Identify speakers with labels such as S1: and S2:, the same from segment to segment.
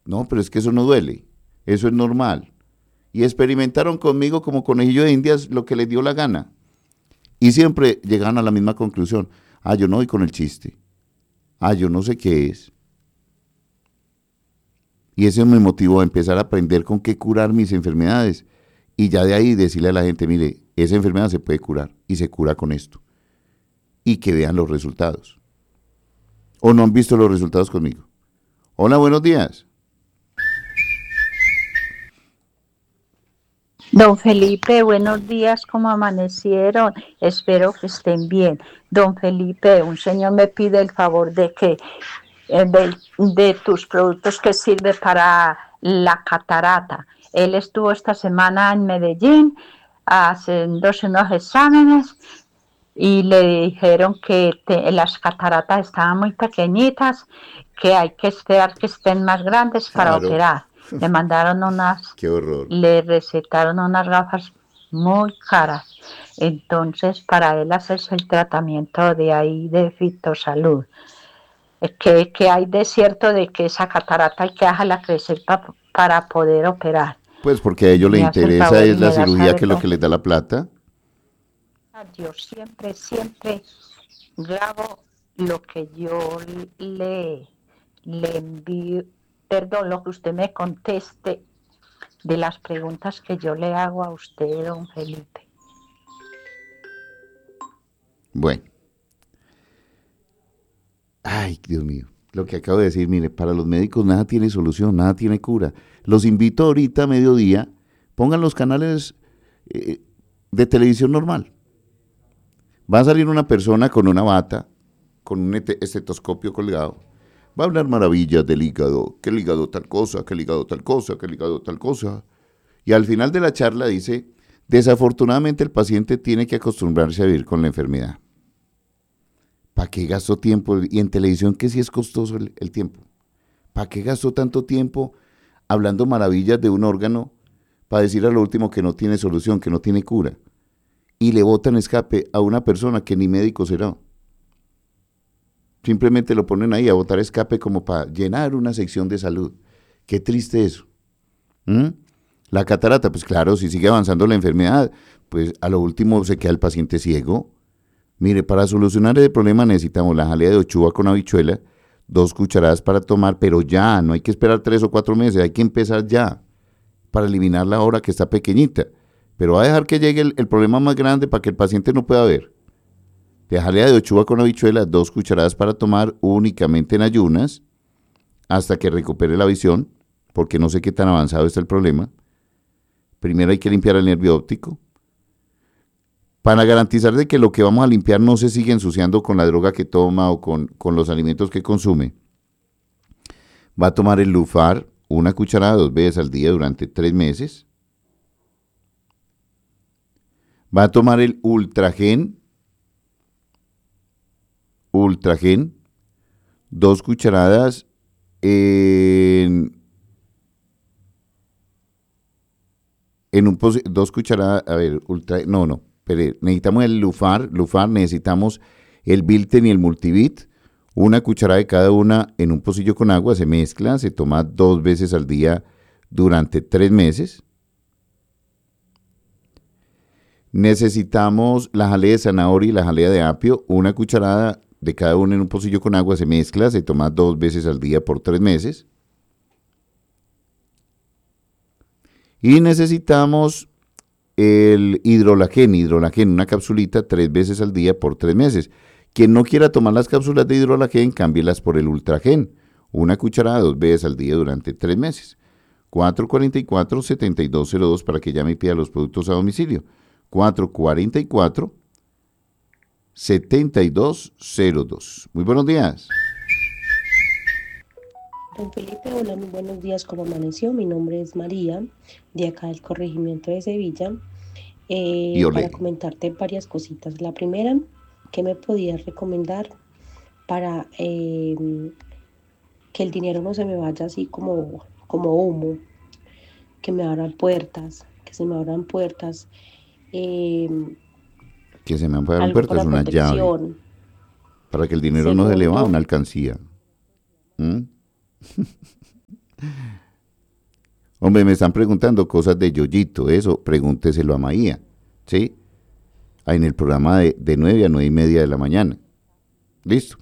S1: No, pero es que eso no duele, eso es normal. Y experimentaron conmigo como conejillo de indias lo que les dio la gana. Y siempre llegaron a la misma conclusión. Ah, yo no voy con el chiste. Ah, yo no sé qué es. Y eso me motivó a empezar a aprender con qué curar mis enfermedades. Y ya de ahí decirle a la gente, mire, esa enfermedad se puede curar y se cura con esto. Y que vean los resultados. ¿O no han visto los resultados conmigo? Hola, buenos días.
S2: Don Felipe, buenos días, ¿cómo amanecieron? Espero que estén bien. Don Felipe, un señor me pide el favor de que de tus productos que sirve para la catarata. Él estuvo esta semana en Medellín haciéndose unos exámenes y le dijeron que las cataratas estaban muy pequeñitas, que hay que esperar que estén más grandes para
S1: Claro.
S2: operar. Le mandaron
S1: Qué horror.
S2: le recetaron unas gafas muy caras. Entonces, para él hacerse el tratamiento de ahí de Fitosalud. Que hay de cierto de que esa catarata hay que dejarla crecer para poder operar.
S1: Pues porque a ellos les
S2: Me hace el
S1: interesa
S2: favor y
S1: es la
S2: me da
S1: cirugía, que
S2: saber,
S1: es lo
S2: don
S1: que les da la plata.
S2: Dios, siempre grabo lo que yo le envío, perdón, lo que usted me conteste de las preguntas que yo le hago a usted, don Felipe.
S1: Bueno. Ay, Dios mío. Lo que acabo de decir, mire, para los médicos nada tiene solución, nada tiene cura. Los invito ahorita a mediodía, pongan los canales de televisión normal. Va a salir una persona con una bata, con un estetoscopio colgado. Va a hablar maravillas del hígado, que el hígado tal cosa, que el hígado tal cosa, que el hígado tal cosa. Y al final de la charla dice, desafortunadamente el paciente tiene que acostumbrarse a vivir con la enfermedad. ¿Para qué gastó tiempo? Y en televisión que sí es costoso el tiempo. ¿Para qué gastó tanto tiempo hablando maravillas de un órgano para decir a lo último que no tiene solución, que no tiene cura? Y le botan escape a una persona que ni médico será. Simplemente lo ponen ahí a botar escape como para llenar una sección de salud. Qué triste eso. ¿Mm? La catarata, pues claro, si sigue avanzando la enfermedad, pues a lo último se queda el paciente ciego. Mire, para solucionar ese problema necesitamos la jalea de ochuva con habichuela, 2 cucharadas para tomar, pero ya, no hay que esperar 3 o 4 meses, hay que empezar ya, para eliminar la hora que está pequeñita. Pero va a dejar que llegue el problema más grande para que el paciente no pueda ver. De jalea de ochuva con habichuela, 2 cucharadas para tomar únicamente en ayunas, hasta que recupere la visión, porque no sé qué tan avanzado está el problema. Primero hay que limpiar el nervio óptico, para garantizar de que lo que vamos a limpiar no se sigue ensuciando con la droga que toma o con los alimentos que consume. Va a tomar el Lufar, 1 cucharada 2 veces al día durante 3 meses. Va a tomar el Ultragen, 2 cucharadas en un 2 cucharadas, a ver, no, pero necesitamos el Lufar, necesitamos el Bilten y el Multivit, 1 cucharada de cada una en un pocillo con agua, se mezcla, se toma 2 veces al día durante 3 meses. Necesitamos la jalea de zanahoria y la jalea de apio, 1 cucharada de cada una en un pocillo con agua, se mezcla, se toma 2 veces al día por 3 meses. Y necesitamos el hidrolagen, una capsulita 3 veces al día por 3 meses. Quien no quiera tomar las cápsulas de hidrolagen, cámbielas por el ultragen, 1 cucharada 2 veces al día durante 3 meses. 444-7202 para que llame y pida los productos a domicilio. 444-7202. Muy buenos días.
S3: Don Felipe, hola, muy buenos días, ¿cómo amaneció? Mi nombre es María, de acá del corregimiento de Sevilla,
S1: Y
S3: para
S1: olé.
S3: comentarte varias cositas. La primera, ¿qué me podías recomendar para que el dinero no se me vaya así como humo, que me abran puertas, que se me abran puertas, eh,
S1: Que se me abran
S3: algo
S1: puertas,
S3: para
S1: una llave,
S3: protección?
S1: para que el dinero no se le va a
S3: Segundo,
S1: una alcancía. ¿Mm? Hombre, me están preguntando cosas de Yoyito, eso, pregúnteselo a Maía, ¿sí? Ahí en el programa de 9 a 9 y media de la mañana. Listo.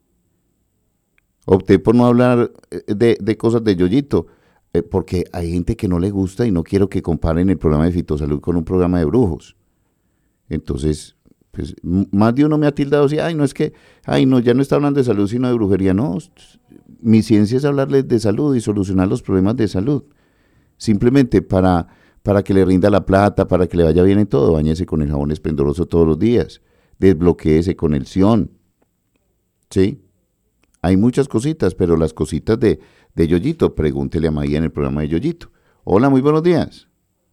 S1: Opté por no hablar de cosas de Yoyito, porque hay gente que no le gusta y no quiero que comparen el programa de Fitosalud con un programa de brujos. Entonces, pues, más de uno me ha tildado así, ay, no es que, ay, no, ya no está hablando de salud, sino de brujería. No, mi ciencia es hablarles de salud y solucionar los problemas de salud. Simplemente para que le rinda la plata, para que le vaya bien en todo, báñese con el jabón esplendoroso todos los días, desbloquéese con el Sion, ¿sí? Hay muchas cositas, pero las cositas de Yoyito, pregúntele a María en el programa de Yoyito. Hola, muy buenos días.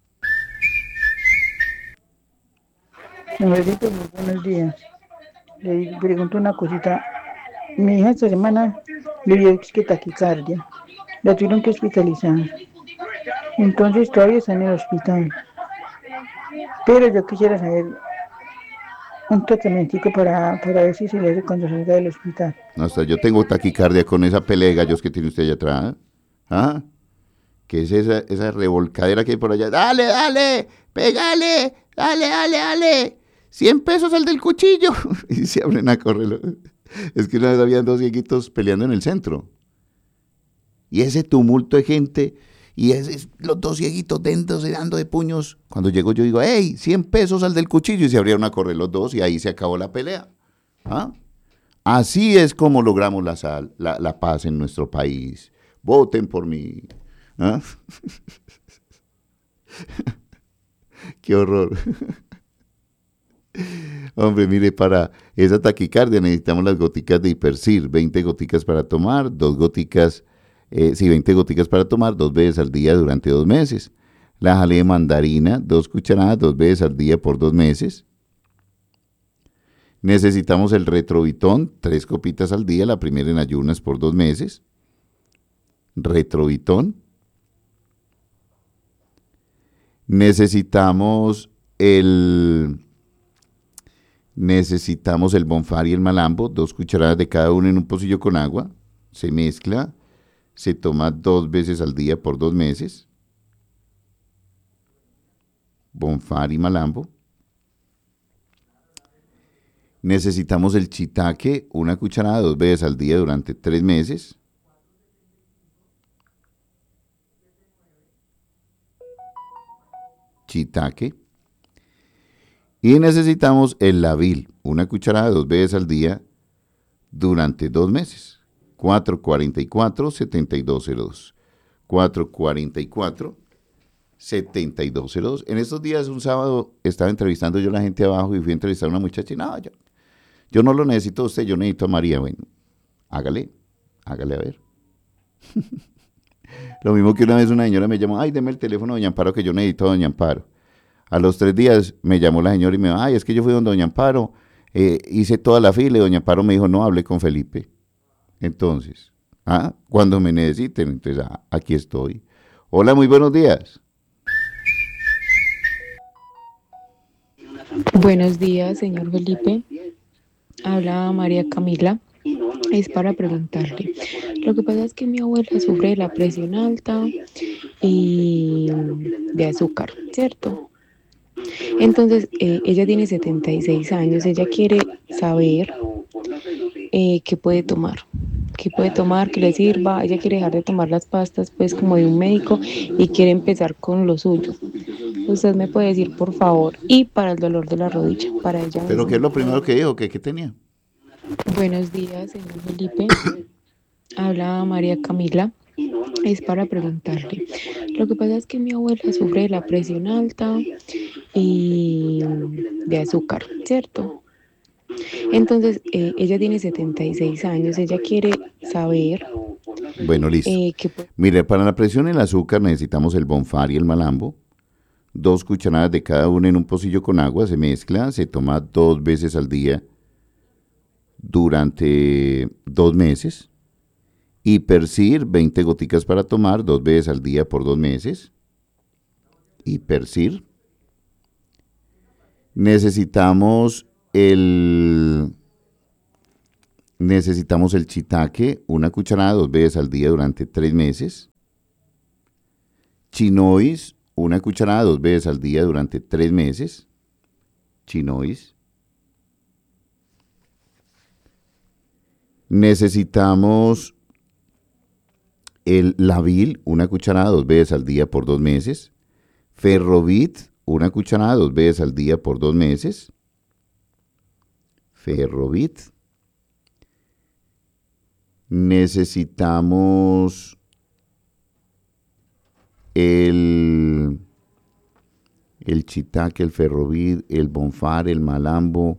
S4: Señorito, muy buenos días. Le pregunto una cosita. Mi hija esta semana le dio que taquicardia. La tuvieron que hospitalizar. Entonces todavía está en el hospital. Pero yo quisiera saber un tratamiento para ver si se le hace cuando salga del hospital.
S1: Hasta yo tengo taquicardia con esa pelea de gallos que tiene usted allá atrás. ¿Ah? ¿Qué es esa revolcadera que hay por allá? ¡Dale, dale! ¡Pégale! ¡Dale, dale, dale! 100 pesos al del cuchillo. Y se abren a correr. Es que una vez habían dos cieguitos peleando en el centro. Y ese tumulto de gente, y los dos cieguitos dando de puños. Cuando llego yo digo, ¡hey! 100 pesos al del cuchillo. Y se abrieron a correr los dos y ahí se acabó la pelea. ¿Ah? Así es como logramos la paz en nuestro país. Voten por mí. ¿Ah? Qué horror. Hombre, mire, para esa taquicardia necesitamos las goticas de Hipercir, 20 goticas para tomar, 20 goticas para tomar 2 veces al día durante 2 meses. La jalea de mandarina, 2 cucharadas 2 veces al día por 2 meses. Necesitamos el Retrovitón, 3 copitas al día, la primera en ayunas por 2 meses. Retrovitón. Necesitamos el Bonfar y el Malambo, 2 cucharadas de cada uno en un pocillo con agua. Se mezcla, se toma 2 veces al día por 2 meses. Bonfar y Malambo. Necesitamos el Chitaque, 1 cucharada 2 veces al día durante 3 meses. Chitaque. Y necesitamos el Lavil, 1 cucharada 2 veces al día durante 2 meses. 444-7202. 444-7202. En estos días, un sábado, estaba entrevistando yo a la gente abajo y fui a entrevistar a una muchacha y no, yo no lo necesito a usted, yo necesito a María. Bueno, hágale a ver. Lo mismo que una vez una señora me llamó, ay, deme el teléfono de Doña Amparo que yo necesito a Doña Amparo. A los 3 días me llamó la señora y me dijo, ay, es que yo fui donde Doña Amparo, hice toda la fila y Doña Amparo me dijo, no, hablé con Felipe. Entonces, cuando me necesiten, entonces aquí estoy. Hola, muy buenos días.
S5: Buenos días, señor Felipe. Habla María Camila. Es para preguntarle. Lo que pasa es que mi abuela sufre de la presión alta y de azúcar, ¿cierto? Entonces, ella tiene 76 años. Ella quiere saber qué puede tomar. ¿Qué puede tomar? ¿Qué le sirva? Ella quiere dejar de tomar las pastas, pues, como de un médico y quiere empezar con lo suyo. Usted me puede decir, por favor, y para el dolor de la rodilla, para ella.
S1: ¿Pero qué es lo primero que dijo? ¿Qué tenía?
S5: Buenos días, señor Felipe. Habla María Camila. Es para preguntarle. Lo que pasa es que mi abuela sufre de la presión alta y de azúcar, ¿cierto? Entonces, ella tiene 76 años. Ella quiere saber...
S1: Bueno, listo. Mire, para la presión y el azúcar necesitamos el Bonfar y el Malambo. 2 cucharadas de cada uno en un pocillo con agua. Se mezcla, se toma 2 veces al día durante 2 meses. Hipercir, 20 goticas para tomar 2 veces al día por 2 meses. Hipercir. Necesitamos el Chitaque, 1 cucharada 2 veces al día durante 3 meses. Chinois, una cucharada 2 veces al día durante 3 meses. Chinois. Necesitamos el Lavil, una cucharada 2 veces al día por 2 meses. Ferrovit, una cucharada 2 veces al día por 2 meses. Ferrovit. Necesitamos el Chitaque, el Ferrovit, el Bonfar, el Malambo,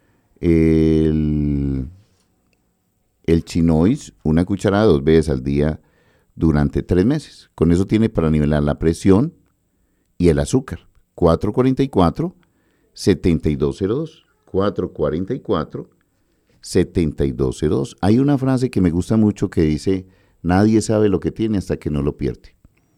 S1: el Chinois, una cucharada 2 veces al día durante 3 meses. Con eso tiene para nivelar la presión y el azúcar. 444-7202. 444-7202. Hay una frase que me gusta mucho que dice, nadie sabe lo que tiene hasta que no lo pierde.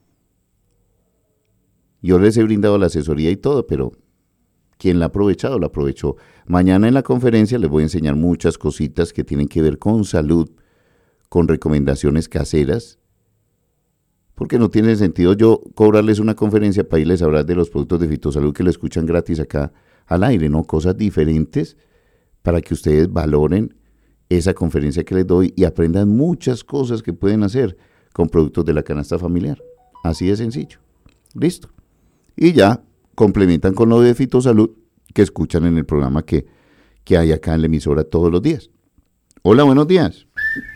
S1: Yo les he brindado la asesoría y todo, pero quien la ha aprovechado, la aprovechó. Mañana en la conferencia les voy a enseñar muchas cositas que tienen que ver con salud, con recomendaciones caseras, porque no tiene sentido yo cobrarles una conferencia para irles a hablar de los productos de Fitosalud que lo escuchan gratis acá al aire, ¿no? Cosas diferentes para que ustedes valoren esa conferencia que les doy y aprendan muchas cosas que pueden hacer con productos de la canasta familiar. Así de sencillo. Listo. Y ya complementan con lo de Fitosalud que escuchan en el programa que hay acá en la emisora todos los días. Hola, buenos días.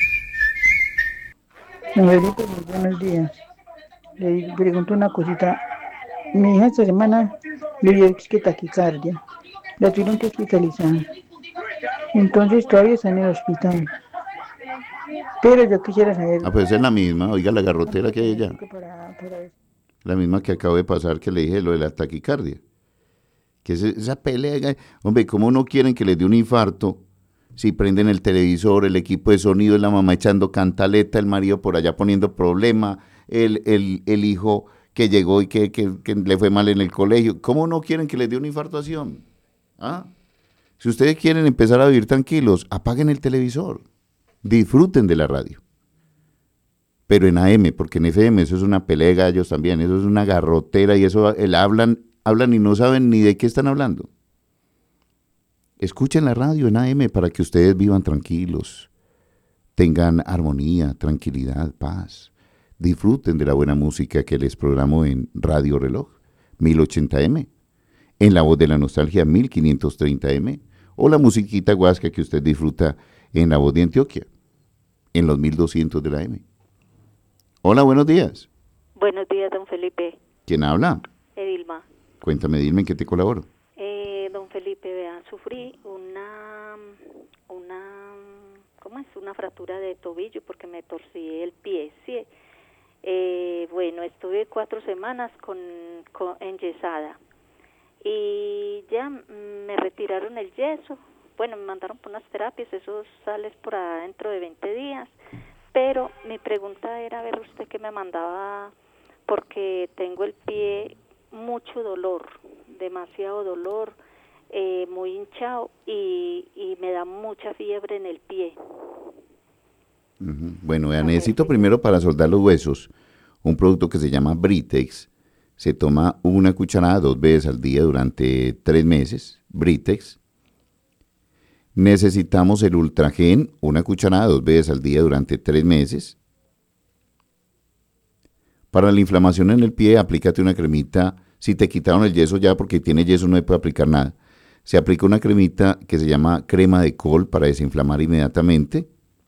S4: Señorita, muy buenos días. Le pregunto una cosita. Mi hija esta semana le dio taquicardia. La tuvieron que hospitalizar. Entonces todavía está en el hospital. Pero yo quisiera saber...
S1: Pues es la misma. Oiga, la garrotera que hay allá. La misma que acabo de pasar que le dije lo de la taquicardia. Que es esa pelea. Hombre, ¿cómo no quieren que les dé un infarto si prenden el televisor, el equipo de sonido, la mamá echando cantaleta, el marido por allá poniendo problema, el hijo que llegó y que le fue mal en el colegio? ¿Cómo no quieren que les dé una infartuación? ¿Ah? Si ustedes quieren empezar a vivir tranquilos, apaguen el televisor, disfruten de la radio. Pero en AM, porque en FM eso es una pelea de gallos también, eso es una garrotera y eso hablan y no saben ni de qué están hablando. Escuchen la radio en AM para que ustedes vivan tranquilos, tengan armonía, tranquilidad, paz. Disfruten de la buena música que les programo en Radio Reloj, 1080M, en La Voz de la Nostalgia, 1530M, o la musiquita guasca que usted disfruta en La Voz de Antioquia, en los 1200 de la M. Hola, buenos días.
S6: Buenos días, don Felipe.
S1: ¿Quién habla?
S6: Edilma.
S1: Cuéntame, dime en qué te colaboro.
S6: Don Felipe, vea, sufrí una fractura de tobillo porque me torcí el pie, ¿sí? Bueno, estuve 4 semanas enyesada y ya me retiraron el yeso. Bueno, me mandaron por unas terapias, eso sale por adentro de 20 días. Pero mi pregunta era, a ver usted qué me mandaba, porque tengo el pie mucho dolor, demasiado dolor, muy hinchado y me da mucha fiebre en el pie.
S1: Bueno, necesito primero para soldar los huesos un producto que se llama Britex. Se toma una cucharada 2 veces al día durante 3 meses, Britex. Necesitamos el Ultragen, una cucharada 2 veces al día durante 3 meses. Para la inflamación en el pie, aplícate una cremita. Si te quitaron el yeso ya, porque tiene yeso no se puede aplicar nada. Se aplica una cremita que se llama crema de col para desinflamar inmediatamente.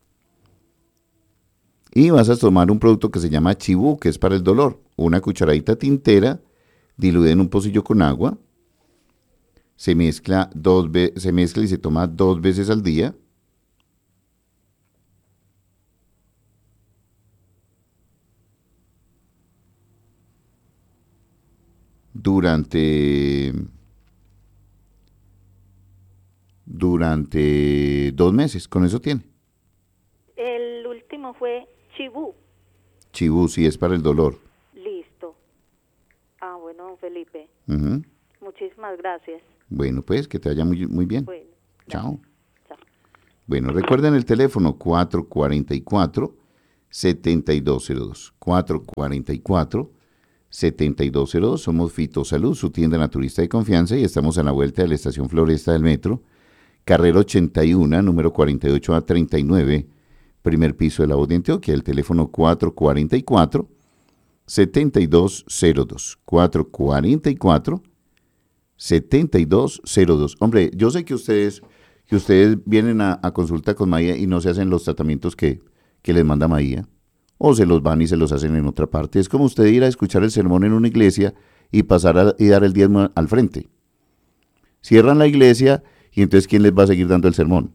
S1: Y vas a tomar un producto que se llama Chibú, que es para el dolor. Una cucharadita tintera, diluida en un pocillo con agua. Se mezcla y se toma 2 veces al día. Durante 2 meses, con eso tiene.
S6: El último fue Chibú.
S1: Chibú, sí, es para el dolor.
S6: Listo. Bueno, don Felipe.
S1: Uh-huh.
S6: Muchísimas gracias.
S1: Bueno, pues, que te vaya muy, muy bien.
S6: Bueno,
S1: chao.
S6: Chao.
S1: Bueno, recuerden el teléfono 444-7202. 7202. Somos Fitosalud, su tienda naturista de confianza, y estamos a la vuelta de la estación Floresta del metro, carrera 81, número 48A39, primer piso de la voz de Antioquia. El teléfono 444-7202. 444-7202. Hombre, yo sé que ustedes vienen a consulta con María y no se hacen los tratamientos que les manda María, o se los van y se los hacen en otra parte. Es como usted ir a escuchar el sermón en una iglesia y pasar y dar el diezmo al frente. Cierran la iglesia y entonces ¿quién les va a seguir dando el sermón?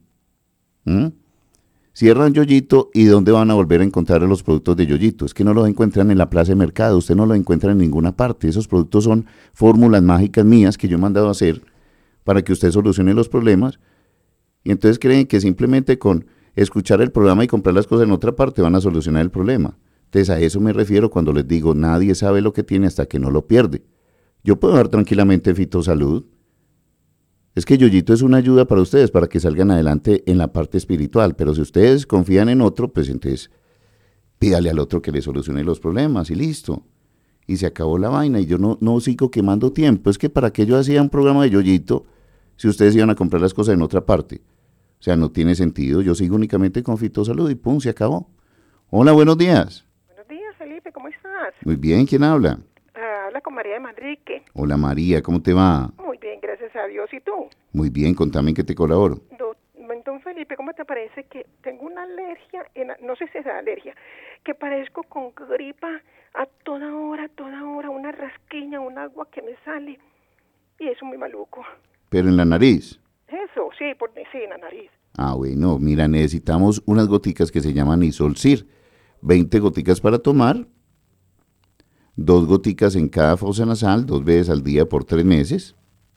S1: Cierran Yoyito y ¿dónde van a volver a encontrar los productos de Yoyito? Es que no los encuentran en la plaza de mercado, usted no los encuentra en ninguna parte. Esos productos son fórmulas mágicas mías que yo he mandado a hacer para que usted solucione los problemas, y entonces creen que simplemente con escuchar el programa y comprar las cosas en otra parte van a solucionar el problema. Entonces a eso me refiero cuando les digo, nadie sabe lo que tiene hasta que no lo pierde. Yo puedo dar tranquilamente Fitosalud. Es que Yoyito es una ayuda para ustedes, para que salgan adelante en la parte espiritual, pero si ustedes confían en otro, pues entonces pídale al otro que le solucione los problemas y listo. Y se acabó la vaina y yo no sigo quemando tiempo. Es que para qué yo hacía un programa de Yoyito si ustedes iban a comprar las cosas en otra parte. O sea, no tiene sentido. Yo sigo únicamente con Fitosalud y pum, se acabó. Hola, buenos días.
S7: Buenos días, Felipe, ¿cómo estás?
S1: Muy bien, ¿quién habla?
S7: Habla con María de Manrique.
S1: Hola María, ¿cómo te va?
S7: Muy bien, gracias a Dios. ¿Y tú?
S1: Muy bien, contame en qué te colaboro.
S7: Don Felipe, ¿cómo te parece que tengo una alergia, no sé si es alergia, que parezco con gripa a toda hora, una rasquiña, un agua que me sale, y eso muy maluco.
S1: ¿Pero en la nariz?
S7: Eso, sí, en la nariz.
S1: Ah, bueno, mira, necesitamos unas goticas que se llaman Isolcir. 20 goticas para tomar, 2 goticas en cada fosa nasal, 2 veces al día por 3 meses.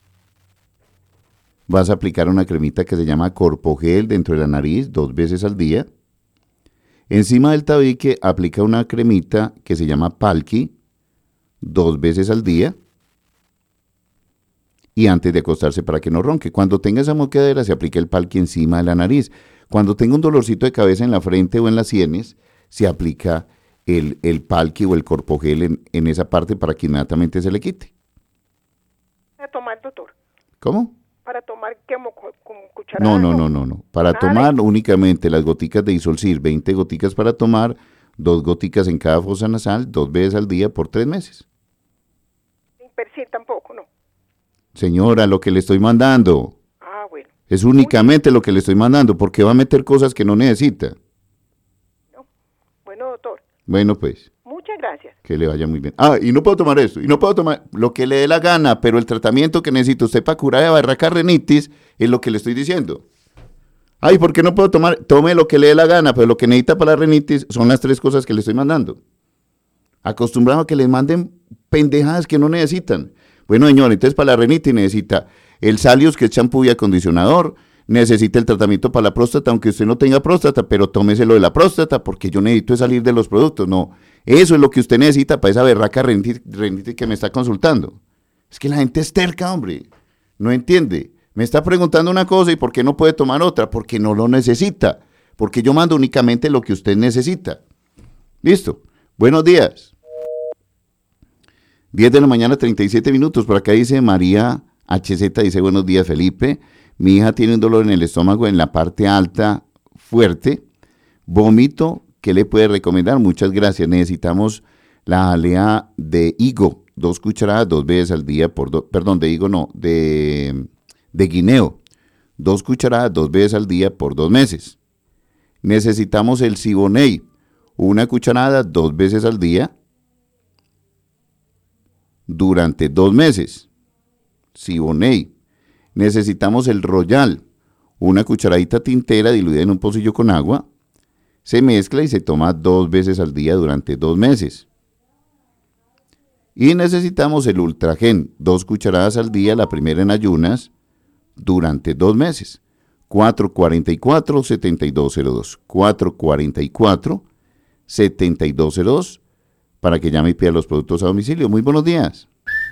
S1: Vas a aplicar una cremita que se llama Corpogel dentro de la nariz, 2 veces al día. Encima del tabique aplica una cremita que se llama Palki, 2 veces al día. Y antes de acostarse para que no ronque. Cuando tenga esa moquedera se aplica el Palki encima de la nariz. Cuando tenga un dolorcito de cabeza en la frente o en las sienes, se aplica el Palki o el Corpogel en esa parte para que inmediatamente se le quite.
S7: ¿Para tomar, doctor?
S1: ¿Cómo?
S7: ¿Para tomar con cucharada?
S1: No. Para tomar únicamente las goticas de Isolcir, 20 goticas para tomar, 2 goticas en cada fosa nasal, 2 veces al día por 3 meses.
S7: Impersil tampoco, ¿no?
S1: Señora, lo que le estoy mandando.
S7: Ah, bueno.
S1: Es únicamente lo que le estoy mandando, porque va a meter cosas que no necesita.
S7: No. Bueno, doctor.
S1: Bueno, pues.
S7: Muchas gracias.
S1: Que le vaya muy bien. Ah, y no puedo tomar esto, y no puedo tomar lo que le dé la gana, pero el tratamiento que necesita usted para curar de barraca rinitis es lo que le estoy diciendo. Ay, ¿por qué no puedo tomar? Tome lo que le dé la gana, pero lo que necesita para la rinitis son las 3 cosas que le estoy mandando. Acostumbrado a que les manden pendejadas que no necesitan. Bueno, señor, entonces para la rinitis necesita el Salius, que es champú y acondicionador, necesita el tratamiento para la próstata, aunque usted no tenga próstata, pero tómeselo de la próstata, porque yo necesito salir de los productos. No, eso es lo que usted necesita para esa berraca rinitis que me está consultando. Es que la gente es terca, hombre, no entiende. Me está preguntando una cosa y ¿por qué no puede tomar otra? Porque no lo necesita, porque yo mando únicamente lo que usted necesita. Listo, buenos días. 10 de la mañana, 37 minutos. Por acá dice María HZ, dice, buenos días, Felipe. Mi hija tiene un dolor en el estómago en la parte alta, fuerte. Vómito, ¿qué le puede recomendar? Muchas gracias. Necesitamos la jalea de higo, 2 cucharadas, 2 veces al día de guineo. 2 cucharadas, 2 veces al día por 2 meses. Necesitamos el Siboney, 1 cucharada, 2 veces al día, durante 2 meses. Siboney. Necesitamos el Royal, 1 cucharadita tintera diluida en un pocillo con agua. Se mezcla y se toma 2 veces al día durante 2 meses. Y necesitamos el Ultragen, 2 cucharadas al día, la primera en ayunas, durante 2 meses. 444-7202. 444-7202. Para que llame y pida los productos a domicilio. Muy buenos días.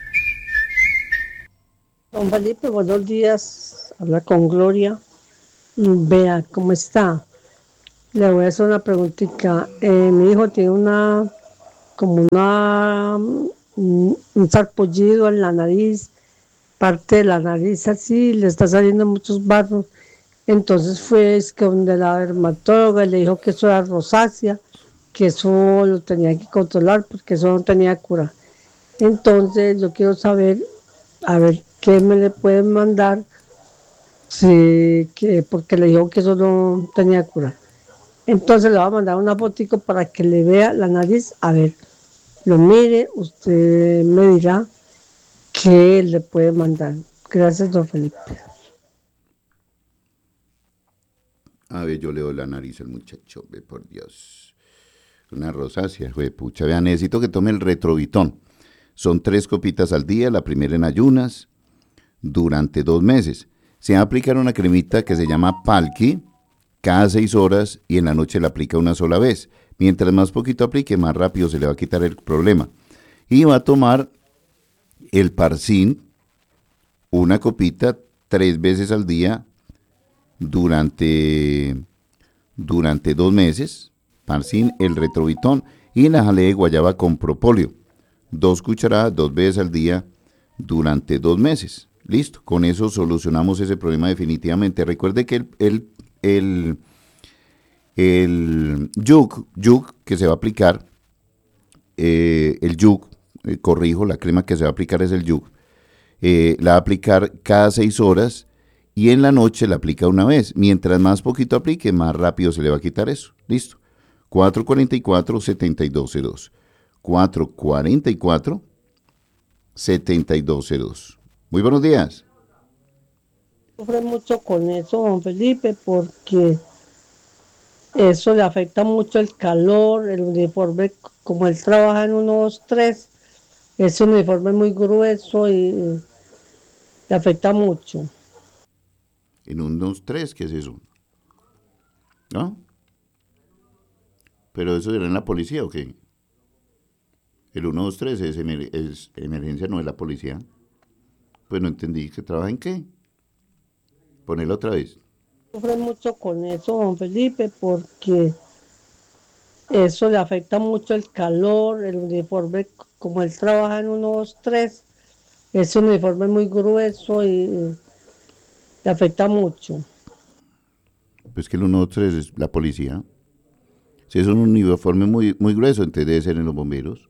S8: Don Felipe, buenos días. Habla con Gloria. Vea, ¿cómo está? Le voy a hacer una preguntita. Mi hijo tiene una un sarpullido en la nariz, parte de la nariz así, le está saliendo muchos barros. Entonces fue es que donde la dermatóloga le dijo que eso era rosácea, que eso lo tenía que controlar porque eso no tenía cura. Entonces yo quiero saber, a ver, qué me le pueden mandar, porque le dijo que eso no tenía cura. Entonces le voy a mandar una fotico para que le vea la nariz, a ver, lo mire, usted me dirá qué le puede mandar. Gracias, don Felipe.
S1: A ver, yo le doy la nariz al muchacho, ve por Dios. Una rosácea, güey, pucha, vea, necesito que tome el Retrovitón. Son 3 copitas al día, la primera en ayunas, durante 2 meses. Se va a aplicar una cremita que se llama Palki, cada 6 horas, y en la noche la aplica una sola vez. Mientras más poquito aplique, más rápido se le va a quitar el problema. Y va a tomar el Parsin, una copita 3 veces al día durante 2 meses, Parsin, el Retrovitón y la jalea de guayaba con propóleo. 2 cucharadas 2 veces al día durante 2 meses. Listo, con eso solucionamos ese problema definitivamente. Recuerde que el yug que se va a aplicar, corrijo, la crema que se va a aplicar es el yug, la va a aplicar cada 6 horas y en la noche la aplica una vez. Mientras más poquito aplique, más rápido se le va a quitar eso. Listo. 444-7202. 444-7202. Muy buenos días.
S8: Sufre mucho con eso, don Felipe, porque eso le afecta mucho el calor, el uniforme, como él trabaja en 1, 2, 3, ese uniforme es muy grueso y le afecta mucho.
S1: En 1, 2, 3, ¿qué es eso? ¿No? ¿Pero eso era en la policía o qué? El 1, 2, 3 es emergencia, no es la policía. Pues no entendí, ¿que trabaja en qué? Ponelo otra vez.
S8: Sufre mucho con eso, don Felipe, porque eso le afecta mucho el calor, el uniforme, como él trabaja en 1, 2, 3, ese uniforme es muy grueso y le afecta mucho.
S1: Pues que el 1, 2, 3 es la policía. Si es un uniforme muy, muy grueso, entonces debe ser en los bomberos.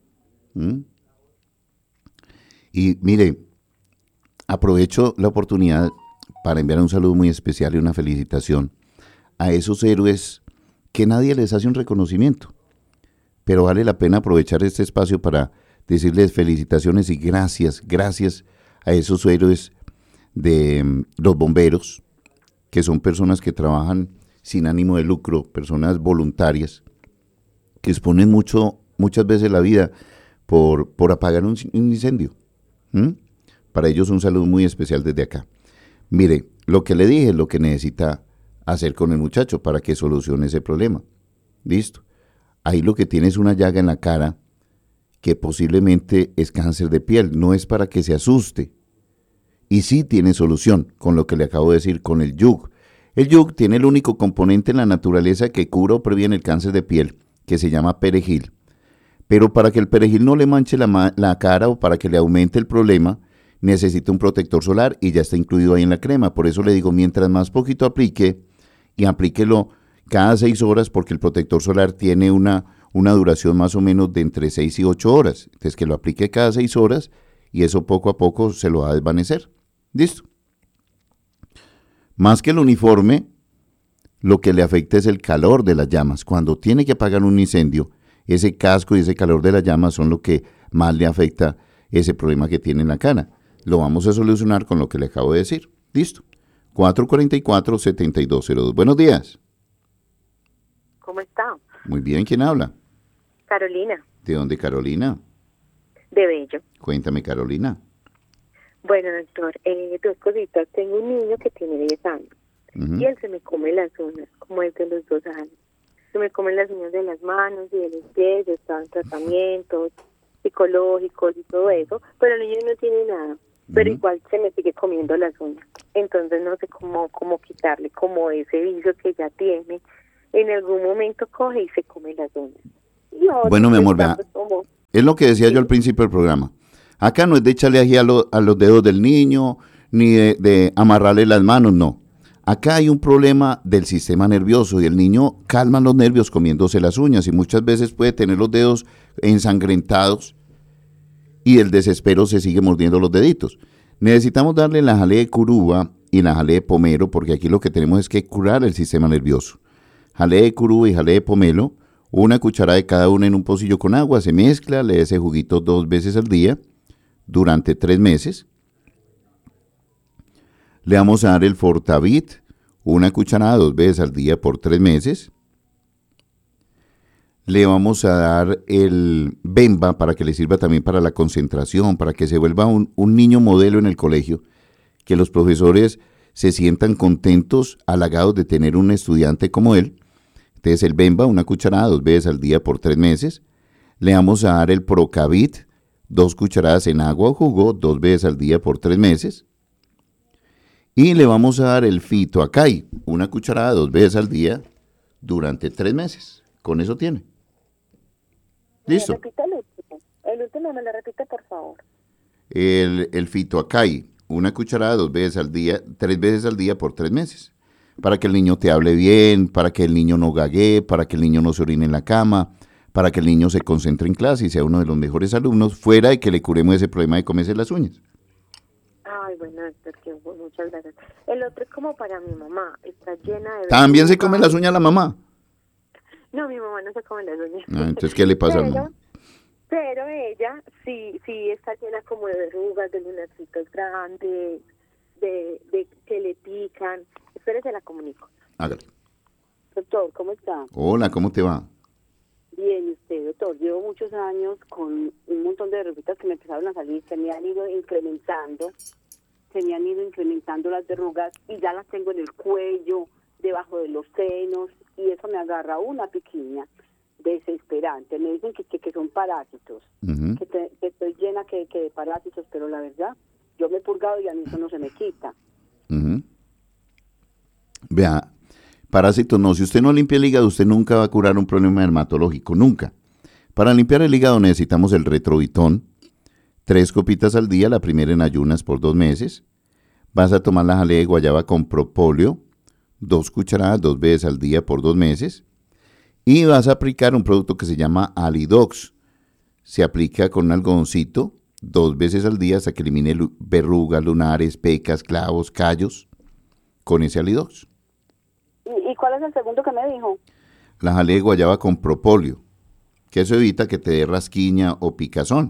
S1: Y mire, aprovecho la oportunidad para enviar un saludo muy especial y una felicitación a esos héroes que nadie les hace un reconocimiento. Pero vale la pena aprovechar este espacio para decirles felicitaciones y gracias a esos héroes de los bomberos, que son personas que trabajan sin ánimo de lucro, personas voluntarias, que exponen muchas veces la vida por apagar un incendio. Para ellos un saludo muy especial desde acá. Mire, lo que le dije es lo que necesita hacer con el muchacho para que solucione ese problema. Listo. Ahí lo que tiene es una llaga en la cara que posiblemente es cáncer de piel. No es para que se asuste. Y sí tiene solución con lo que le acabo de decir, con el yug. El yug tiene el único componente en la naturaleza que cura o previene el cáncer de piel, que se llama perejil. Pero para que el perejil no le manche la cara o para que le aumente el problema, necesita un protector solar y ya está incluido ahí en la crema. Por eso le digo, mientras más poquito aplique, y aplíquelo cada 6 horas, porque el protector solar tiene una duración más o menos de entre 6 y 8 horas. Entonces que lo aplique cada 6 horas y eso poco a poco se lo va a desvanecer. ¿Listo? Más que el uniforme, lo que le afecta es el calor de las llamas. Cuando tiene que apagar un incendio, ese casco y ese calor de las llamas son lo que más le afecta ese problema que tiene en la cara. Lo vamos a solucionar con lo que le acabo de decir. ¿Listo? 444-7202. Buenos días.
S9: ¿Cómo está?
S1: Muy bien, ¿quién habla?
S9: Carolina.
S1: ¿De dónde, Carolina?
S9: De Bello.
S1: Cuéntame, Carolina.
S9: Bueno, doctor, 2 cositas. Tengo un niño que tiene 10 años y él se me come las uñas, como desde los 2 años. Se me comen las uñas de las manos y de los pies, estaba en tratamientos psicológicos y todo eso, pero el niño no tiene nada, pero igual se me sigue comiendo las uñas. Entonces no sé cómo quitarle como ese vicio que ya tiene. En algún momento coge y se come las uñas.
S1: Bueno, mi amor, vea, Es lo que decía yo al principio del programa. Acá no es de echarle ají a los dedos del niño, ni de amarrarle las manos, no. Acá hay un problema del sistema nervioso y el niño calma los nervios comiéndose las uñas y muchas veces puede tener los dedos ensangrentados y el desespero se sigue mordiendo los deditos. Necesitamos darle la jalea de curuba y la jalea de pomelo porque aquí lo que tenemos es que curar el sistema nervioso. Jalea de curuba y jalea de pomelo, una cucharada de cada una en un pocillo con agua, se mezcla, le da ese juguito 2 veces al día durante 3 meses. Le vamos a dar el Fortavit, una cucharada 2 veces al día por 3 meses. Le vamos a dar el Bemba para que le sirva también para la concentración, para que se vuelva un niño modelo en el colegio, que los profesores se sientan contentos, halagados de tener un estudiante como él. Entonces el Bemba, una cucharada 2 veces al día por 3 meses. Le vamos a dar el Procavit, 2 cucharadas en agua o jugo, 2 veces al día por 3 meses. Y le vamos a dar el Fitoacay, una cucharada 2 veces al día durante 3 meses. Con eso tiene. ¿Listo?
S9: ¿Me repite el último? El último me lo repite, por favor.
S1: El Fitoacay, una cucharada 2 veces al día, 3 veces al día por 3 meses. Para que el niño te hable bien, para que el niño no gaguee, para que el niño no se orine en la cama, para que el niño se concentre en clase y sea uno de los mejores alumnos, fuera de que le curemos ese problema de comerse las uñas.
S9: Ay, bueno, Héctor, muchas gracias. El otro es como para mi mamá, está llena de...
S1: ¿También se come las uñas la mamá?
S9: No, mi mamá no se come las uñas.
S1: Ah, entonces, ¿qué le pasa a mamá?
S9: Pero ella sí está llena como de verrugas, de lunarcitos grandes, de que le pican. Espérese, la comunico.
S1: Hágale.
S9: Doctor, ¿cómo está?
S1: Hola, ¿cómo te va?
S9: Bien, ¿y usted, doctor? Llevo muchos años con un montón de verrugas que me empezaron a salir, se me han ido incrementando las verrugas y ya las tengo en el cuello, debajo de los senos, y eso me agarra una piquiña desesperante. Me dicen que son parásitos, que estoy llena que de parásitos, pero la verdad, yo me he purgado y a mí eso no se me quita.
S1: Vea, parásitos no, si usted no limpia el hígado, usted nunca va a curar un problema dermatológico, nunca. Para limpiar el hígado necesitamos el Retrovitón, 3 copitas al día, la primera en ayunas por 2 meses. Vas a tomar la jalea de guayaba con propóleo, 2 cucharadas 2 veces al día por 2 meses. Y vas a aplicar un producto que se llama Alidox. Se aplica con un algodoncito 2 veces al día hasta que elimine verrugas, lunares, pecas, clavos, callos, con ese Alidox.
S9: ¿Y cuál es el segundo que me dijo?
S1: La jalea de guayaba con propóleo, que eso evita que te dé rasquiña o picazón.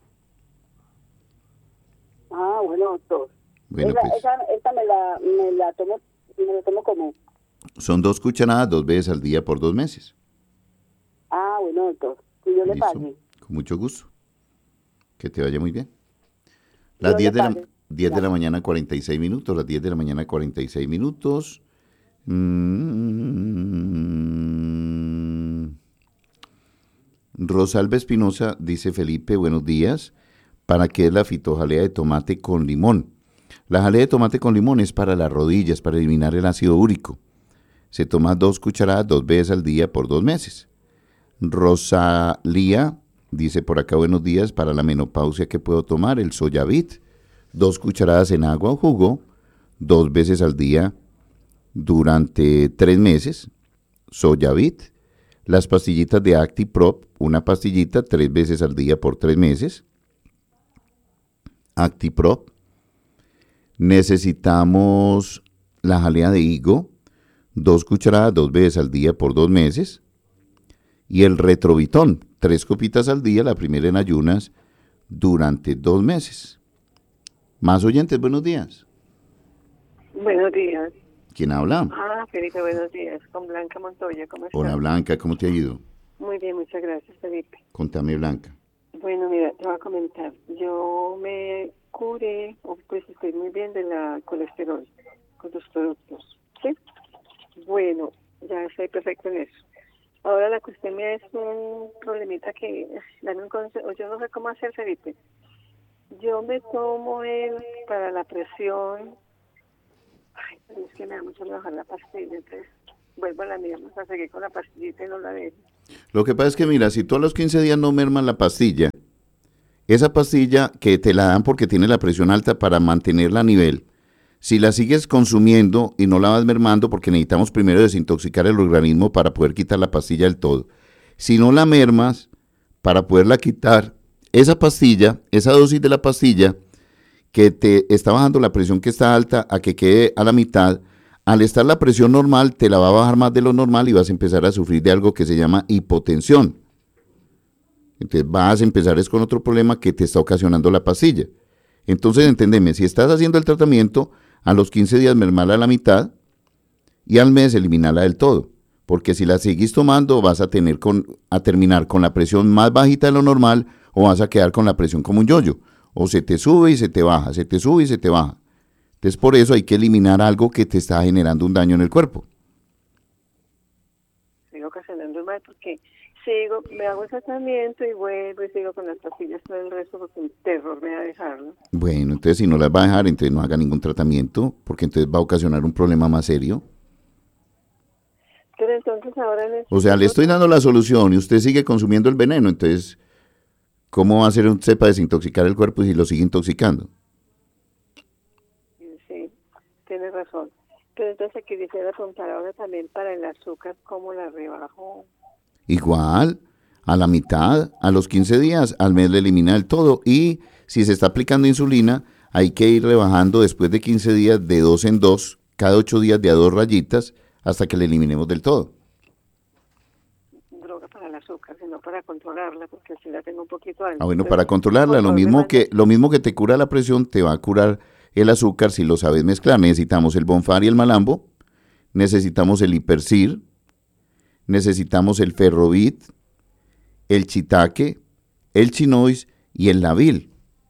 S9: Ah, bueno, doctor.
S1: Bueno,
S9: esa me la tomo como...
S1: Son 2 cucharadas 2 veces al día por 2 meses.
S9: Ah, bueno, doctor. Si yo le pague.
S1: Con mucho gusto. Que te vaya muy bien. Las 10 de la mañana, 46 minutos. Las 10 de la mañana, 46 minutos. Rosalba Espinosa dice: Felipe, buenos días. ¿Para qué es la fitojalea de tomate con limón? La jalea de tomate con limón es para las rodillas, para eliminar el ácido úrico. Se toma 2 cucharadas 2 veces al día por 2 meses. Rosalía dice por acá: buenos días, para la menopausia que puedo tomar el Soyavit, 2 cucharadas en agua o jugo, 2 veces al día durante 3 meses. Soyavit, las pastillitas de ActiProp, una pastillita 3 veces al día por 3 meses. ActiProp. Necesitamos la jalea de higo, 2 cucharadas 2 veces al día por 2 meses. Y el Retrovitón, 3 copitas al día, la primera en ayunas, durante 2 meses. Más oyentes, buenos días.
S10: Buenos días.
S1: ¿Quién habla?
S10: Felipe, buenos días. Con Blanca Montoya, ¿cómo estás?
S1: Hola Blanca, ¿cómo te ha ido?
S10: Muy bien, muchas gracias, Felipe.
S1: Contame, Blanca.
S10: Bueno, mira, te voy a comentar. Yo me curé, pues estoy muy bien de la colesterol con los productos, ¿sí? Bueno, ya estoy perfecto en eso. Ahora la cuestión es un problemita que, dame un consejo, yo no sé cómo hacer, Felipe. Yo me tomo para la presión. Ay, pero es que me da mucho bajar la pastilla, entonces vuelvo a la mía, a seguir con la pastillita y no la dejo.
S1: Lo que pasa es que, mira, si tú a los 15 días no mermas la pastilla, esa pastilla que te la dan porque tiene la presión alta para mantenerla a nivel, si la sigues consumiendo y no la vas mermando, porque necesitamos primero desintoxicar el organismo para poder quitar la pastilla del todo. Si no la mermas, para poderla quitar, esa pastilla, esa dosis de la pastilla que te está bajando la presión que está alta a que quede a la mitad, al estar la presión normal, te la va a bajar más de lo normal y vas a empezar a sufrir de algo que se llama hipotensión. Entonces vas a empezar con otro problema que te está ocasionando la pastilla. Entonces, entendeme, si estás haciendo el tratamiento, a los 15 días mermarla a la mitad y al mes eliminarla del todo. Porque si la seguís tomando, vas a terminar con la presión más bajita de lo normal o vas a quedar con la presión como un yoyo. O se te sube y se te baja, se te sube y se te baja. Entonces, por eso hay que eliminar algo que te está generando un daño en el cuerpo.
S10: Sigo ocasionando mal porque me hago el tratamiento y vuelvo y sigo con las pastillas todo el resto porque un terror me va a dejarlo.
S1: Bueno, entonces si no las va a dejar, entonces no haga ningún tratamiento, porque entonces va a ocasionar un problema más serio.
S10: Pero entonces ahora
S1: O sea, le estoy dando la solución y usted sigue consumiendo el veneno, entonces, ¿cómo va a hacer usted para desintoxicar el cuerpo si lo sigue intoxicando?
S10: Sí, tiene razón. Pero entonces quisiera preguntar ahora también para el azúcar, ¿cómo la rebajo?
S1: Igual, a la mitad, a los 15 días, al mes le elimina del todo. Y si se está aplicando insulina, hay que ir rebajando después de 15 días de 2 en 2, cada 8 días de a 2 rayitas, hasta que le eliminemos del todo.
S10: Droga para el azúcar, sino para controlarla, porque si la tengo un poquito alta.
S1: Bueno, para controlarla, lo mismo que te cura la presión, te va a curar el azúcar si lo sabes mezclar. Necesitamos el Bonfar y el Malambo, necesitamos el Hipercir, necesitamos el Ferrovit, el Chitaque, el Chinois y el Lavil.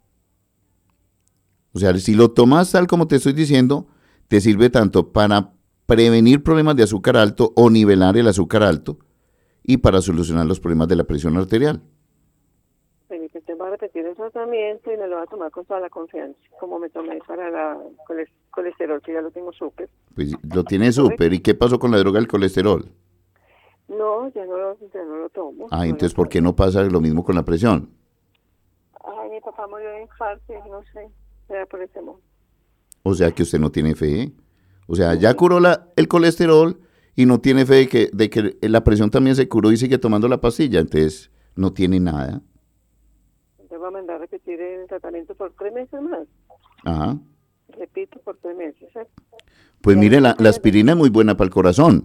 S1: O sea, si lo tomas tal como te estoy diciendo, te sirve tanto para prevenir problemas de azúcar alto o nivelar el azúcar alto y para solucionar los problemas de la presión arterial.
S10: Felipe, te voy a repetir el tratamiento y me lo voy a tomar con toda la confianza, como me tomé para la colesterol, que ya lo tengo súper.
S1: Pues lo tiene súper. ¿Y qué pasó con la droga del colesterol?
S10: No, ya no lo tomo.
S1: Ah, entonces, ¿por qué no pasa lo mismo con la presión?
S10: Ay, mi papá murió de infarto, no sé, era por ese modo.
S1: O sea que usted no tiene fe. O sea, ya curó el colesterol y no tiene fe de que la presión también se curó y sigue tomando la pastilla. Entonces, no tiene nada.
S10: Te voy a mandar a repetir el tratamiento por 3 meses más.
S1: Ajá.
S10: Repito, por 3 meses.
S1: Pues mire, la aspirina es muy buena para el corazón,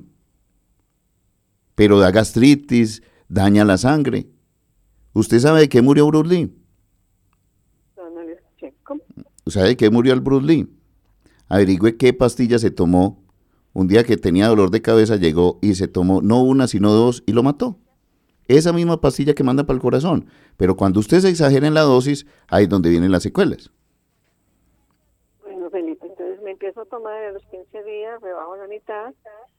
S1: pero da gastritis, daña la sangre. ¿Usted sabe de qué murió Bruce Lee?
S10: No le escuché. ¿Cómo?
S1: ¿Sabe de qué murió el Bruce Lee? Averigüe qué pastilla se tomó. Un día que tenía dolor de cabeza llegó y se tomó no una sino 2 y lo mató. Esa misma pastilla que manda para el corazón. Pero cuando usted se exagera en la dosis, ahí es donde vienen las secuelas.
S10: Bueno, Felipe, entonces me empiezo a tomar a los 15 días, rebajo la mitad.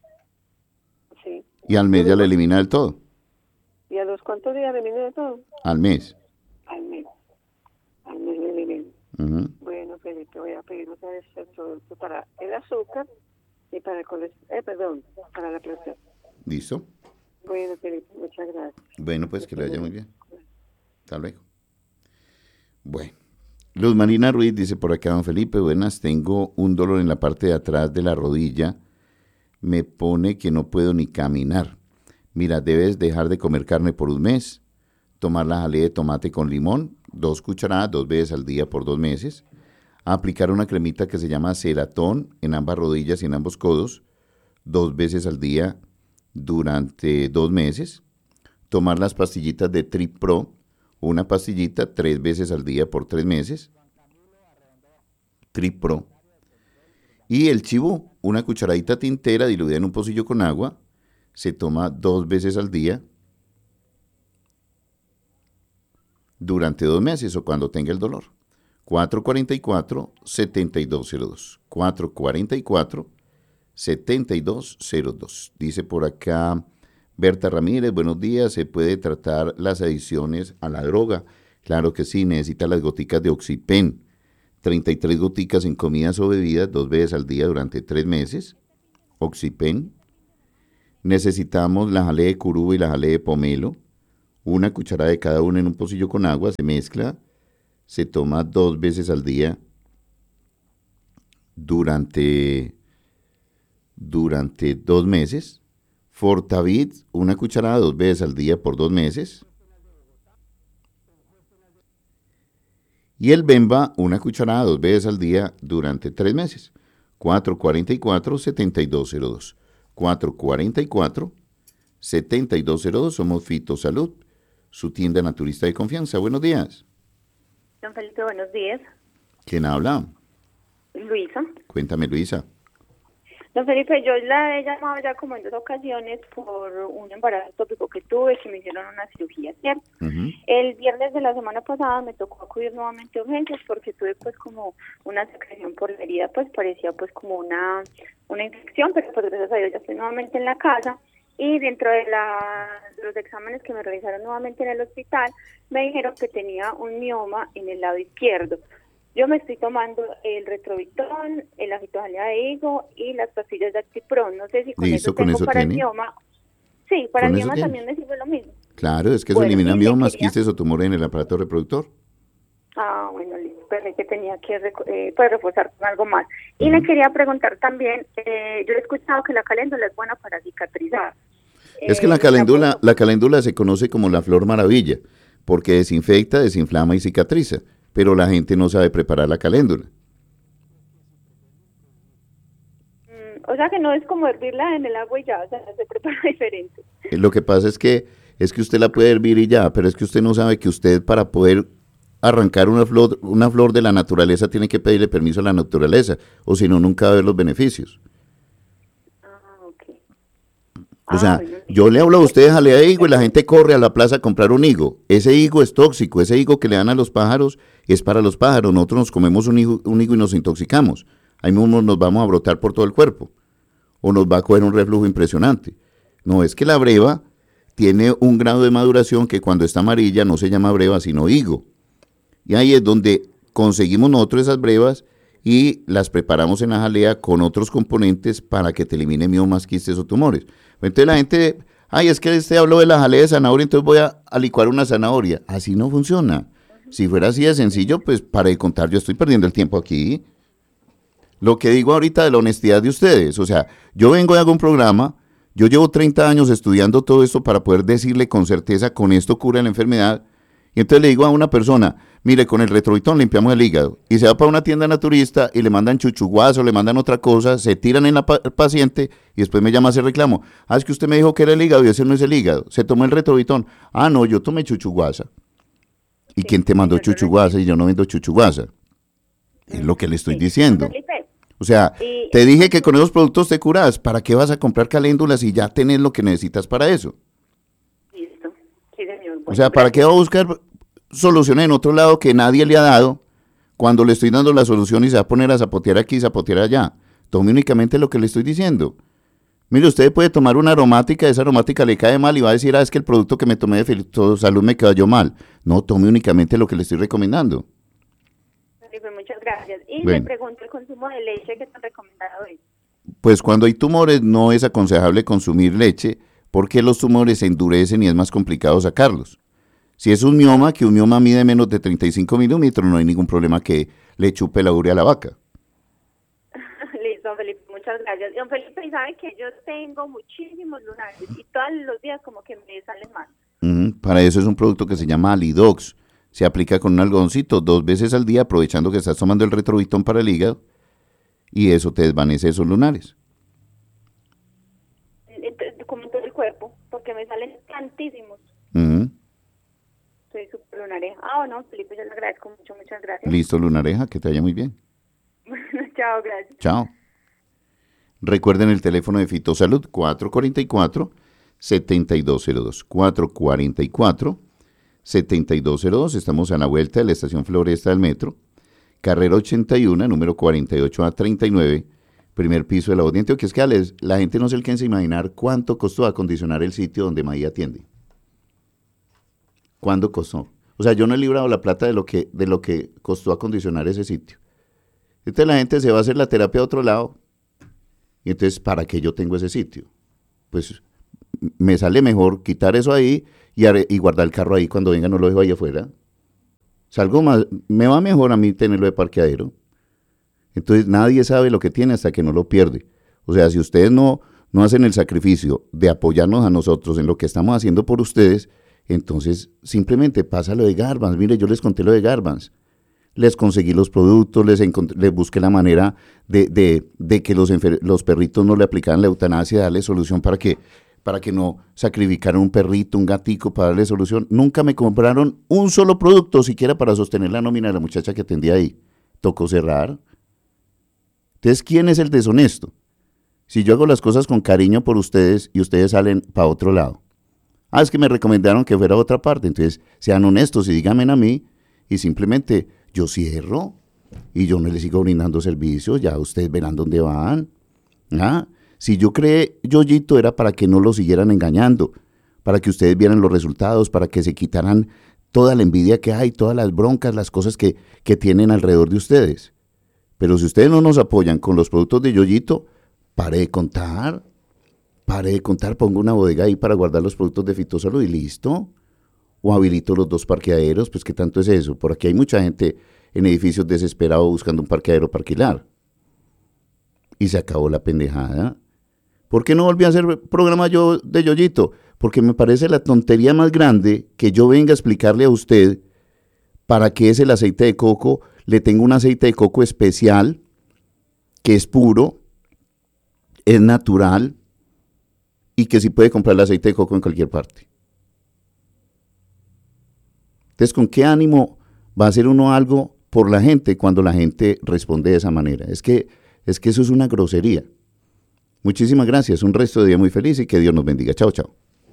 S10: Sí.
S1: Y al mes ya le elimina del todo.
S10: ¿Y a los cuántos días elimino de todo?
S1: Al mes.
S10: Al mes. Al mes le elimino.
S1: Uh-huh.
S10: Bueno, Felipe, voy a pedir otra vez el producto para el azúcar y para el colesterol, para la presión.
S1: ¿Listo?
S10: Bueno, Felipe, muchas gracias.
S1: Bueno, pues que le vaya muy bien. Hasta luego. Bueno. Luz Marina Ruiz dice por acá, don Felipe, buenas, tengo un dolor en la parte de atrás de la rodilla. Me pone que no puedo ni caminar. Mira, debes dejar de comer carne por un mes, tomar la jalea de tomate con limón, 2 cucharadas 2 veces al día por 2 meses, aplicar una cremita que se llama Ceratón en ambas rodillas y en ambos codos, 2 veces al día durante 2 meses, tomar las pastillitas de Trip Pro, una pastillita 3 veces al día por 3 meses, Trip Pro, y el chibú, una cucharadita tintera diluida en un pocillo con agua, se toma 2 veces al día durante 2 meses o cuando tenga el dolor. 444-7202. 444-7202. Dice por acá Berta Ramírez, buenos días, ¿se puede tratar las adicciones a la droga? Claro que sí, necesita las goticas de Oxypen. 33 goticas en comidas o bebidas 2 veces al día durante 3 meses. Oxypen. necesitamos la jalea de curú y la jalea de pomelo, una cucharada de cada una en un pocillo con agua, se mezcla, se toma 2 veces al día durante 2 meses. Fortavid, una cucharada 2 veces al día por 2 meses. Y el Bemba, una cucharada 2 veces al día durante 3 meses. 444-7202. 444-7202. Somos Fitosalud, su tienda naturista de confianza. Buenos días.
S11: Don Felipe, buenos días.
S1: ¿Quién habla?
S11: Luisa.
S1: Cuéntame, Luisa.
S11: Don Felipe, yo la he llamado ya como en 2 ocasiones por un embarazo tópico que tuve, que me hicieron una cirugía, ¿cierto? El viernes de la semana pasada me tocó acudir nuevamente a urgencias porque tuve pues como una secreción por la herida, pues parecía pues como una infección, pero pues gracias a Dios ya estoy nuevamente en la casa. Y dentro de los exámenes que me realizaron nuevamente en el hospital, me dijeron que tenía un mioma en el lado izquierdo. Yo me estoy tomando el Retrovitón, el Agitojalea de higo y las pastillas de Actipron. No sé si con
S1: ¿Listo?
S11: eso tengo
S1: ¿Con eso
S11: para
S1: tiene?
S11: el mioma. Sí, para
S1: ¿Con
S11: el
S1: eso
S11: mioma
S1: tiene?
S11: también me sirve lo mismo.
S1: Claro, es que eso
S11: Bueno,
S1: elimina
S11: y le
S1: miomas,
S11: quería-
S1: quistes o tumores en el aparato reproductor.
S11: Ah, bueno, listo. Pero que tenía que pues, reforzar con algo más. Y le quería preguntar también, yo he escuchado que la caléndula es buena para cicatrizar.
S1: Es que la caléndula se conoce como la flor maravilla, porque desinfecta, desinflama y cicatriza, pero la gente no sabe preparar la caléndula.
S11: O sea que no es como hervirla en el agua y ya, o sea, se prepara diferente.
S1: Lo que pasa es que usted la puede hervir y ya, pero es que usted no sabe que usted para poder arrancar una flor de la naturaleza tiene que pedirle permiso a la naturaleza, o si no, nunca va a ver los beneficios. O sea, yo le hablo a usted de jalea de higo y la gente corre a la plaza a comprar un higo. Ese higo es tóxico, ese higo que le dan a los pájaros es para los pájaros. Nosotros nos comemos un higo y nos intoxicamos. Ahí mismo nos vamos a brotar por todo el cuerpo. O nos va a coger un reflujo impresionante. No, es que la breva tiene un grado de maduración que cuando está amarilla no se llama breva, sino higo. Y ahí es donde conseguimos nosotros esas brevas y las preparamos en la jalea con otros componentes para que te elimine miomas, quistes o tumores. Entonces la gente, es que habló de la jalea de zanahoria, entonces voy a licuar una zanahoria. Así no funciona. Si fuera así de sencillo, pues para de contar, yo estoy perdiendo el tiempo aquí. Lo que digo ahorita de la honestidad de ustedes, o sea, yo vengo y hago un programa, yo llevo 30 años estudiando todo esto para poder decirle con certeza, con esto cura la enfermedad, y entonces le digo a una persona, mire, con el Retrovitón limpiamos el hígado, y se va para una tienda naturista y le mandan chuchuguazo, le mandan otra cosa, se tiran en la paciente, y después me llama a hacer reclamo, es que usted me dijo que era el hígado, y ese no es el hígado, se tomó el Retrovitón, no, yo tomé chuchuguasa. ¿Y quién te mandó chuchuguasa? Y yo no vendo chuchuguasa. Es lo que le estoy diciendo. O sea, te dije que con esos productos te curas. ¿Para qué vas a comprar caléndulas y ya tenés lo que necesitas para eso?
S11: Listo. Sí, señor.
S1: O sea, ¿para qué va a buscar soluciones en otro lado que nadie le ha dado cuando le estoy dando la solución y se va a poner a zapotear aquí, zapotear allá? Tome únicamente lo que le estoy diciendo. Mire, usted puede tomar una aromática, esa aromática le cae mal y va a decir, es que el producto que me tomé de Fitosalud me cayó mal. No, tome únicamente lo que le estoy recomendando.
S11: Muchas gracias. Y
S1: Bueno.
S11: le pregunto el consumo de leche que tan recomendado es.
S1: Pues cuando hay tumores no es aconsejable consumir leche porque los tumores se endurecen y es más complicado sacarlos. Si es un mioma, que un mioma mide menos de 35 milímetros, no hay ningún problema que le chupe la urea a la vaca.
S11: Listo, don Felipe, muchas gracias. Don Felipe, ¿y sabe que yo tengo muchísimos lunares y todos los días como que me salen mal?
S1: Para eso es un producto que se llama Alidox. Se aplica con un algodoncito 2 veces al día, aprovechando que estás tomando el Retrovitón para el hígado, y eso te desvanece esos lunares.
S11: Como en todo el cuerpo, porque me salen tantísimos. Soy súper lunareja. Bueno, Felipe, yo le agradezco mucho, muchas gracias.
S1: Listo, lunareja, que te vaya muy bien.
S11: Bueno, chao, gracias.
S1: Chao. Recuerden el teléfono de Fitosalud, 444-7202. 444-7202. Estamos a la vuelta de la estación Floresta del Metro. Carrera 81, número 48A39, primer piso de la voz de Antioquia. Es que la gente no se alcanza a imaginar cuánto costó acondicionar el sitio donde Maía atiende. ¿Cuánto costó? O sea, yo no he librado la plata de lo que costó acondicionar ese sitio. Entonces la gente se va a hacer la terapia a otro lado. Y entonces, ¿para qué yo tengo ese sitio? Pues me sale mejor quitar eso ahí y guardar el carro ahí cuando venga, no lo dejo ahí afuera. Salgo más, me va mejor a mí tenerlo de parqueadero. Entonces nadie sabe lo que tiene hasta que no lo pierde. O sea, si ustedes no hacen el sacrificio de apoyarnos a nosotros en lo que estamos haciendo por ustedes, entonces simplemente pasa lo de Garbans. Mire, yo les conté lo de Garbans. Les conseguí los productos, les busqué la manera de que los perritos no le aplicaran la eutanasia, darle solución para que no sacrificaran un perrito, un gatico para darle solución. Nunca me compraron un solo producto, siquiera para sostener la nómina de la muchacha que atendía ahí. Tocó cerrar. Entonces, ¿quién es el deshonesto? Si yo hago las cosas con cariño por ustedes y ustedes salen para otro lado. Es que me recomendaron que fuera a otra parte. Entonces, sean honestos y díganme a mí y simplemente yo cierro y yo no les sigo brindando servicios. Ya ustedes verán dónde van. Si yo creé Yoyito era para que no lo siguieran engañando, para que ustedes vieran los resultados, para que se quitaran toda la envidia que hay, todas las broncas, las cosas que tienen alrededor de ustedes. Pero si ustedes no nos apoyan con los productos de Yoyito, pare de contar, pongo una bodega ahí para guardar los productos de Fitosalud y listo. O habilito los 2 parqueaderos, pues ¿qué tanto es eso? Por aquí hay mucha gente en edificios desesperados buscando un parqueadero para alquilar. Y se acabó la pendejada. ¿Por qué no volví a hacer programa de Yoyito? Porque me parece la tontería más grande que yo venga a explicarle a usted para qué es el aceite de coco. Le tengo un aceite de coco especial que es puro, es natural y que sí puede comprar el aceite de coco en cualquier parte. Entonces, ¿con qué ánimo va a hacer uno algo por la gente cuando la gente responde de esa manera? Es que eso es una grosería. Muchísimas gracias, un resto de día muy feliz y que Dios nos bendiga. Chao, chao.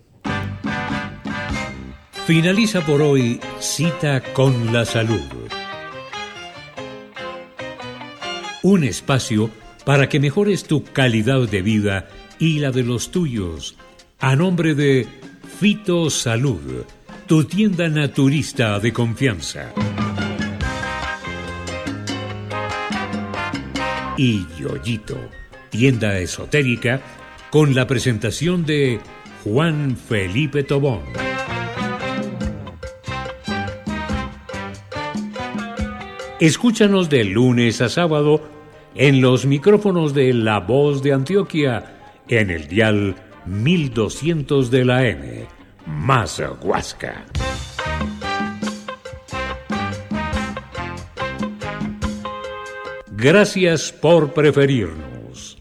S12: Finaliza por hoy Cita con la Salud. Un espacio para que mejores tu calidad de vida y la de los tuyos. A nombre de Fitosalud, tu tienda naturista de confianza. Y Yoyito, tienda esotérica, con la presentación de Juan Felipe Tobón. Escúchanos de lunes a sábado en los micrófonos de La Voz de Antioquia, en el dial 1200 de la M, más Huasca. Gracias por preferirnos.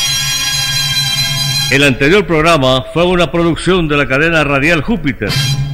S13: El anterior programa fue una producción de la cadena radial Júpiter.